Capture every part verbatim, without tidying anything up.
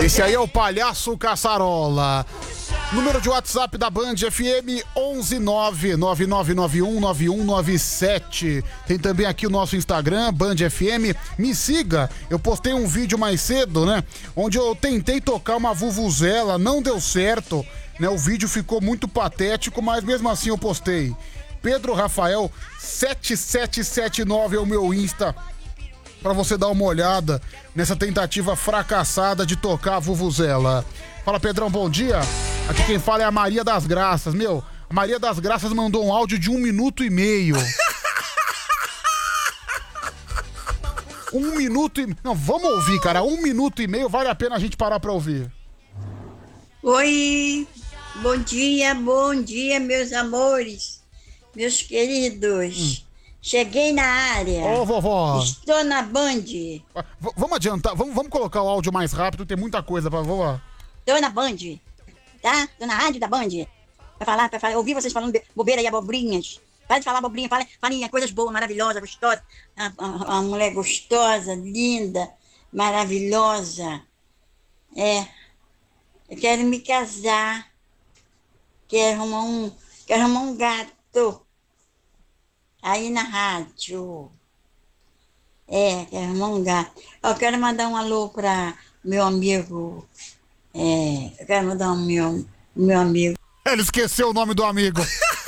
Esse aí é o Palhaço Caçarola. Número de WhatsApp da Band F M onze nove nove nove nove um nove um nove sete. Tem também aqui o nosso Instagram, Band F M. Me siga, eu postei um vídeo mais cedo, né? Onde eu tentei tocar uma vuvuzela, não deu certo, né? O vídeo ficou muito patético, mas mesmo assim eu postei. Pedro Rafael sete sete sete nove é o meu Insta, pra você dar uma olhada nessa tentativa fracassada de tocar a vuvuzela. Fala, Pedrão, bom dia. Aqui quem fala é a Maria das Graças. Meu, a Maria das Graças mandou um áudio de um minuto e meio. Um minuto e... Não, vamos ouvir, cara. Um minuto e meio, vale a pena a gente parar pra ouvir. Oi, bom dia, bom dia, meus amores, meus queridos. Hum. Cheguei na área. Ô, vovó. Estou na Band. V- vamos adiantar, vamos, vamos colocar o áudio mais rápido, tem muita coisa pra vovó. Estou na Band, tá? Estou na rádio da Band. Pra falar, pra falar, ouvir vocês falando bobeira e abobrinhas. Para de falar abobrinha, falem fale coisas boas, maravilhosas, gostosas. Uma mulher gostosa, linda, maravilhosa. É. Eu quero me casar. Quero arrumar um, quero arrumar um gato. Aí na rádio. É, quero arrumar um gato. Eu quero mandar um alô para meu amigo. É, eu quero mandar um meu, meu amigo. Ele esqueceu o nome do amigo.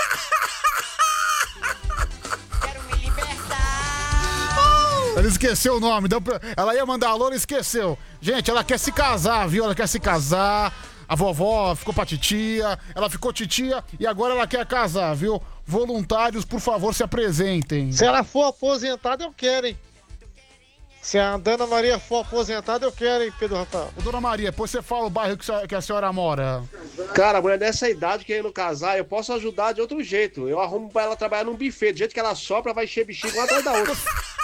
Ele esqueceu o nome. Ela ia mandar alô, ela esqueceu. Gente, ela quer se casar, viu? Ela quer se casar. A vovó ficou pra titia. Ela ficou titia e agora ela quer casar, viu? Voluntários, por favor, se apresentem. Se ela for aposentada, eu quero, hein? Se a Dona Maria for aposentada, eu quero, hein, Pedro Rafael? Ô, Dona Maria, depois você fala o bairro que a senhora mora. Cara, a mulher dessa idade querendo casar, eu posso ajudar de outro jeito. Eu arrumo pra ela trabalhar num buffet. Do jeito que ela sopra, vai encher bexiga uma atrás da outra.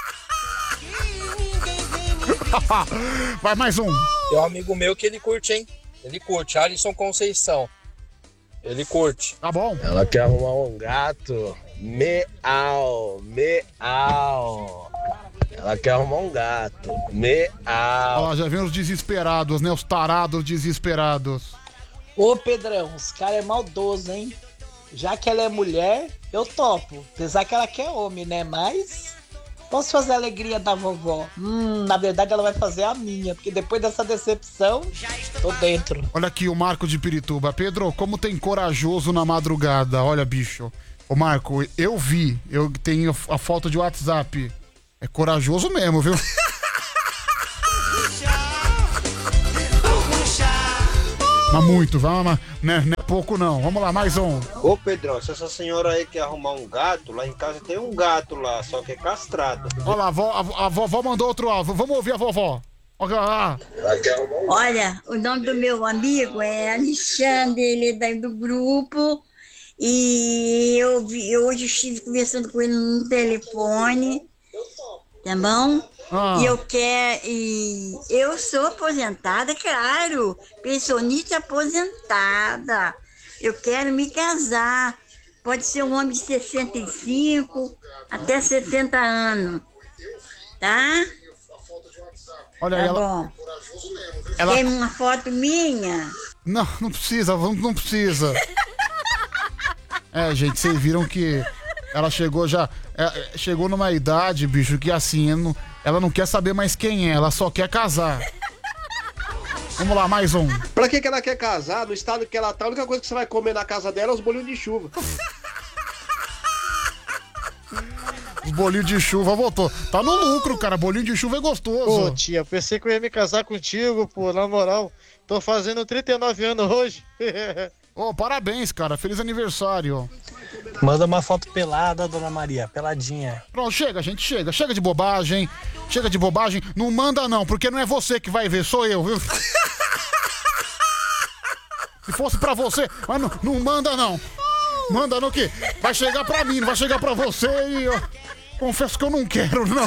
Vai mais um. Tem um amigo meu que ele curte, hein? Ele curte, Alisson Conceição. Ele curte. Tá bom. Ela quer arrumar um gato. Meau, meau. Ela quer arrumar um gato. Meau. Ó, já vem os desesperados, né? Os tarados desesperados. Ô, Pedrão, esse cara é maldoso, hein? Já que ela é mulher, eu topo. Apesar que ela quer homem, né? Mas posso fazer a alegria da vovó. Hum, na verdade ela vai fazer a minha, porque depois dessa decepção, tô dentro. Olha aqui o Marco de Pirituba. Pedro, como tem corajoso na madrugada. Olha, bicho. Ô, Marco, eu vi. Eu tenho a foto de WhatsApp. É corajoso mesmo, viu? Mas muito, vamos, né? Não é pouco não. Vamos lá, mais um. Ô Pedrão, se essa senhora aí quer arrumar um gato, lá em casa tem um gato lá, só que é castrado. Olha lá, a, vo, a, a vovó mandou outro áudio. Vamos ouvir a vovó. Olha lá. Olha, o nome do meu amigo é Alexandre, ele é daí do grupo. E eu, vi, eu hoje estive conversando com ele no telefone. Tá bom? Ah. E eu quero. E eu sou aposentada, claro. Pensionista aposentada. Eu quero me casar. Pode ser um homem de sessenta e cinco até setenta anos. Tá? Olha tá aí, ela... bom. Ela... Tem uma foto minha? Não, não precisa, não precisa. É, gente, vocês viram que ela chegou já... É, chegou numa idade, bicho, que assim, ela não, ela não quer saber mais quem é, ela só quer casar. Vamos lá, mais um. Pra que que ela quer casar? No estado que ela tá, a única coisa que você vai comer na casa dela é os bolinhos de chuva. Os bolinhos de chuva voltou. Tá no lucro, cara, bolinho de chuva é gostoso. Ô, tia, pensei que eu ia me casar contigo, pô, na moral. Tô fazendo trinta e nove anos hoje. Ô, oh, parabéns, cara, feliz aniversário. Manda uma foto pelada, Dona Maria, peladinha. Pronto, chega, gente, chega. Chega de bobagem. Chega de bobagem. Não manda não, porque não é você que vai ver, sou eu, viu? Se fosse pra você, mas não, não manda não. Manda não que vai chegar pra mim, não vai chegar pra você e eu confesso que eu não quero, não.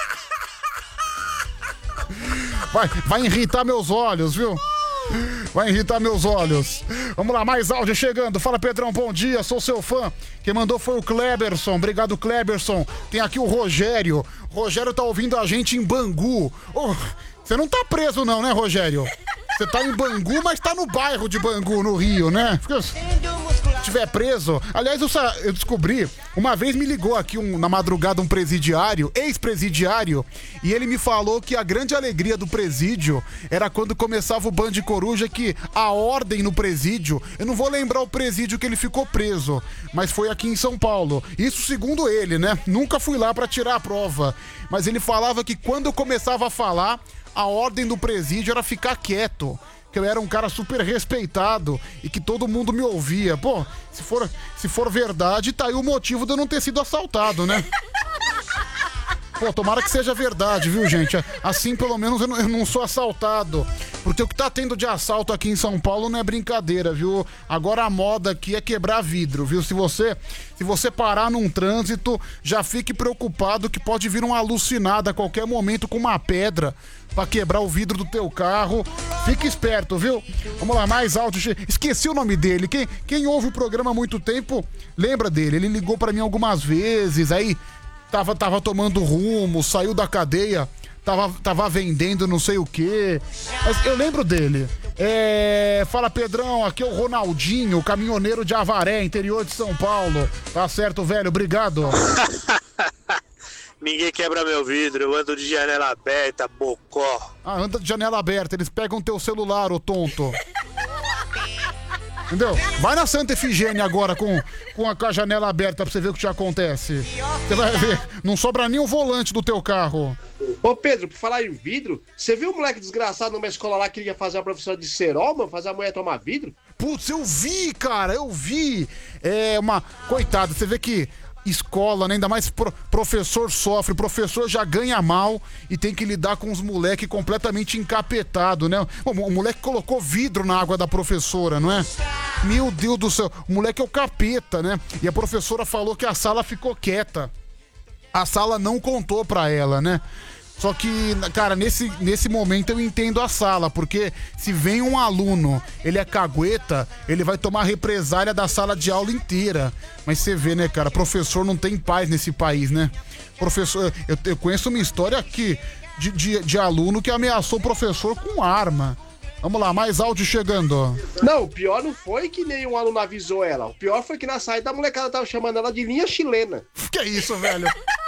Vai, vai irritar meus olhos, viu? Vai irritar meus olhos. Vamos lá, mais áudio chegando. Fala, Pedrão, bom dia, sou seu fã. Quem mandou foi o Kleberson. Obrigado, Kleberson. Tem aqui o Rogério. Rogério tá ouvindo a gente em Bangu. Oh, você não tá preso não, né, Rogério? Você tá em Bangu, mas tá no bairro de Bangu, no Rio, né? Porque se tiver preso... Aliás, eu, sa- eu descobri... Uma vez me ligou aqui um- na madrugada um presidiário, ex-presidiário, e ele me falou que a grande alegria do presídio era quando começava o Band Coruja, que a ordem no presídio... Eu não vou lembrar o presídio que ele ficou preso, mas foi aqui em São Paulo. Isso segundo ele, né? Nunca fui lá pra tirar a prova. Mas ele falava que quando eu começava a falar... A ordem do presídio era ficar quieto, que eu era um cara super respeitado e que todo mundo me ouvia. Pô, se for, se for verdade, tá aí o motivo de eu não ter sido assaltado, né? Pô, tomara que seja verdade, viu, gente? Assim, pelo menos, eu não, eu não sou assaltado. Porque o que tá tendo de assalto aqui em São Paulo não é brincadeira, viu? Agora a moda aqui é quebrar vidro, viu? Se você, se você parar num trânsito, já fique preocupado que pode vir um alucinado a qualquer momento com uma pedra pra quebrar o vidro do teu carro. Fique esperto, viu? Vamos lá, mais áudio. Esqueci o nome dele. Quem, quem ouve o programa há muito tempo, lembra dele. Ele ligou pra mim algumas vezes, aí tava, tava tomando rumo, saiu da cadeia, tava, tava vendendo não sei o quê. Mas eu lembro dele. É... Fala, Pedrão, aqui é o Ronaldinho, caminhoneiro de Avaré, interior de São Paulo. Tá certo, velho? Obrigado. Ninguém quebra meu vidro, eu ando de janela aberta, bocó. Ah, anda de janela aberta, eles pegam teu celular, ô tonto. Entendeu? Vai na Santa Efigênia agora com, com, a, com a janela aberta pra você ver o que te acontece. Você vai ver, não sobra nem o volante do teu carro. Ô Pedro, por falar em vidro, você viu o moleque desgraçado numa escola lá que ia fazer a professora de cerol, mano? Fazer a mulher tomar vidro? Putz, eu vi, cara, eu vi. É uma... Coitado, você vê que escola, né? Ainda mais pro, professor sofre, professor já ganha mal e tem que lidar com os moleques completamente encapetados, né? O, o moleque colocou vidro na água da professora, não é? Meu Deus do céu, o moleque é o capeta, né? E a professora falou que a sala ficou quieta. A sala não contou pra ela, né? Só que, cara, nesse, nesse momento eu entendo a sala, porque se vem um aluno, ele é cagueta, ele vai tomar represália da sala de aula inteira. Mas você vê, né, cara, professor não tem paz nesse país, né? Professor, eu, eu conheço uma história aqui de, de, de aluno que ameaçou o professor com arma. Vamos lá, mais áudio chegando. Não, o pior não foi que nenhum aluno avisou ela. O pior foi que na saída a molecada tava chamando ela de linha chilena. Que isso, velho?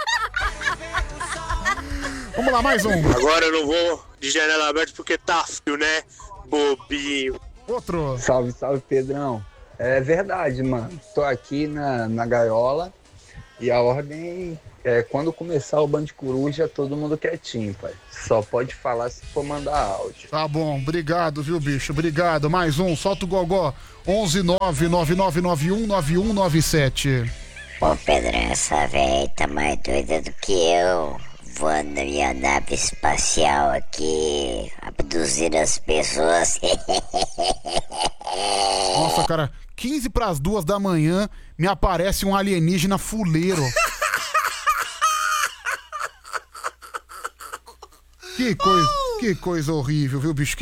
Vamos lá, mais um. Agora eu não vou de janela aberta porque tá frio, né? Bobinho. Outro. Salve, salve, Pedrão. É verdade, mano. Tô aqui na, na gaiola e a ordem é quando começar o Band Coruja, todo mundo quietinho, pai. Só pode falar se for mandar áudio. Tá bom, obrigado, viu, bicho? Obrigado. Mais um, solta o gogó. onze nove nove nove nove um nove um nove sete. Pô, Pedrão, essa véia tá mais doida do que eu. Voando na minha nave espacial aqui, abduzindo as pessoas. Nossa, cara, quinze para as duas da manhã me aparece um alienígena fuleiro. Que coisa, que coisa horrível, viu, bicho?